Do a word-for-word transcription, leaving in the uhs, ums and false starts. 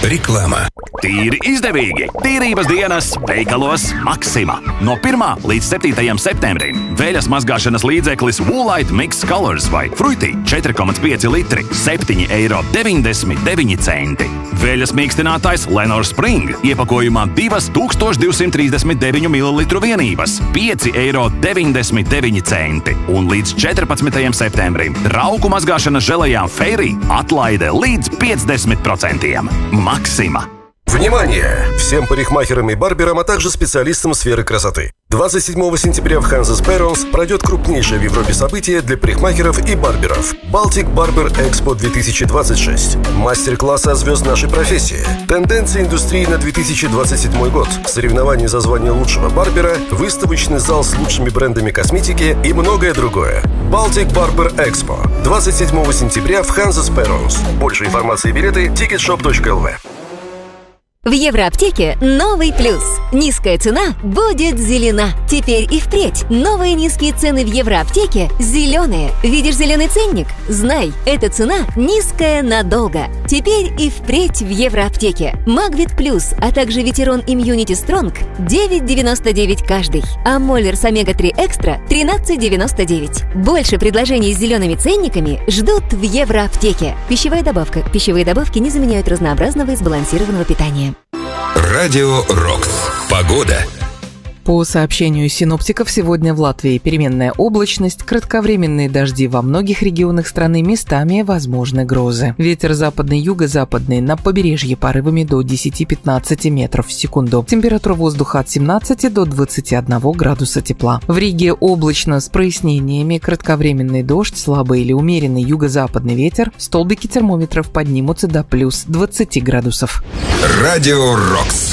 Reklāmā. Tīri izdevīgi! Tīrības dienas veikalos Maxima. No pirmā līdz septītajam septembrim veļas mazgāšanas līdzeklis Woolite Mix Colors vai Fruity četri komats pieci litri septiņi eiro deviņdesmit deviņi centi. Veļas mīkstinātājs Lenor Spring iepakojumā divas tūkstoš divsimt trīsdesmit deviņu mililitru vienības pieci eiro deviņdesmit deviņi centi. Un līdz četrpadsmitajam septembrim trauku mazgāšanas želejām Fairy atlaide līdz piecdesmit procentiem. Maxima. Внимание! Всем парикмахерам и барберам, а также специалистам сферы красоты. двадцать седьмого сентября в Hanzas Barons пройдет крупнейшее в Европе событие для парикмахеров и барберов – Baltic Barber Expo две тысячи двадцать шесть. Мастер-классы от звезд нашей профессии, тенденции индустрии на две тысячи двадцать седьмой год, соревнования за звание лучшего барбера, выставочный зал с лучшими брендами косметики и многое другое. Baltic Barber Expo двадцать седьмого сентября в Hanzas Barons. Больше информации и билеты – тикетшоп точка эл ви. В Евроаптеке новый плюс. Низкая цена будет зелена. Теперь и впредь. Новые низкие цены в Евроаптеке зеленые. Видишь зеленый ценник? Знай, эта цена низкая надолго. Теперь и впредь в Евроаптеке. Магвит Плюс, а также Ветерон Имьюнити Стронг девять девяносто девять каждый. А Моллерс Омега три Экстра тринадцать девяносто девять. Больше предложений с зелеными ценниками ждут в Евроаптеке. Пищевая добавка. Пищевые добавки не заменяют разнообразного и сбалансированного питания. Радио Рокс. Погода. По сообщению синоптиков, сегодня в Латвии переменная облачность, кратковременные дожди во многих регионах страны, местами возможны грозы. Ветер западный, юго-западный, на побережье порывами до десять-пятнадцать метров в секунду. Температура воздуха от семнадцати до двадцати одного градуса тепла. В Риге облачно с прояснениями, кратковременный дождь, слабый или умеренный юго-западный ветер. Столбики термометров поднимутся до плюс двадцати градусов. Радио Рокс.